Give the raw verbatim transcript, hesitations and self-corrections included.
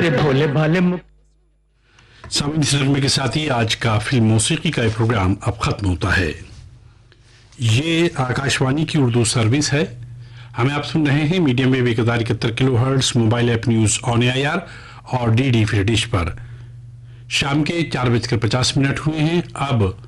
के भोले भाले मुख। सामिन इस नगमे के साथ ही आज का फिल्म मौसीकी का प्रोग्राम अब खत्म होता है। ये आकाशवाणी की उर्दू सर्विस है। हमें आप सुन रहे हैं मीडियम वेव एक हजार इकहत्तर kilo hertz, mobile app news on AIR और डी डी फ्री डिश पर। शाम के चार बजकर पचास मिनट हुए हैं। अब